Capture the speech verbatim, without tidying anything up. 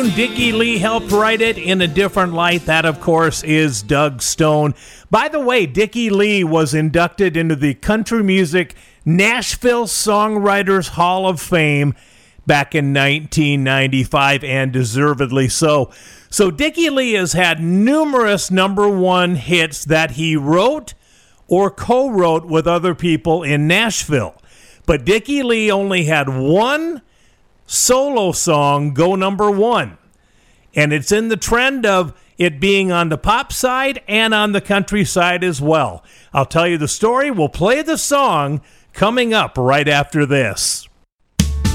Dickie Lee helped write it in a different light. That, of course, is Doug Stone. By the way, Dickie Lee was inducted into the Country Music Nashville Songwriters Hall of Fame back in nineteen ninety-five, and deservedly so. So Dickie Lee has had numerous number one hits that he wrote or co-wrote with other people in Nashville. But Dickie Lee only had one solo song go number one. And it's in the trend of it being on the pop side and on the country side as well. I'll tell you the story. We'll play the song coming up right after this.